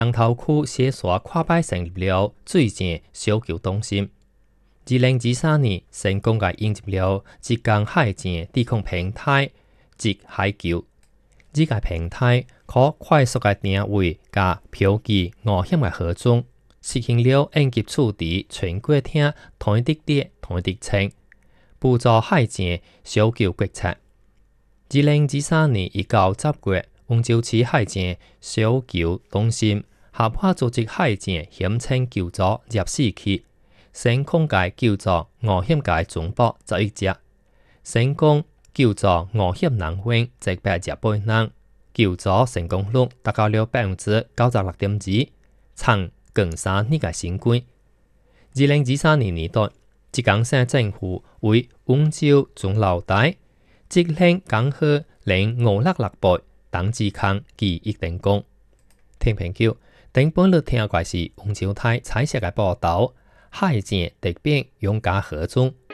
人头区写刷跨摆成立了水井小桥中心。2023年成功地引入了一江海井地控平台，即海橋。這個平台可快速地定位加標記危險的河種，實行了應急處置全國廳同一地點同一地稱，輔助海井小橋決策。2023年1到10月，溫州市海井小橋中心合法組織海井險情救助入4期，成功界救助危險界中部11隻，成功救助危險人員100隻本人，救助成功率達到了96.2%，創更新呢個新高。2023年年度，浙江省政府為溫州中老大職領江河領566倍等志康記憶成功。聽朋友，等本日聽嘅是溫州台彩色嘅報道，海井特別用家河中。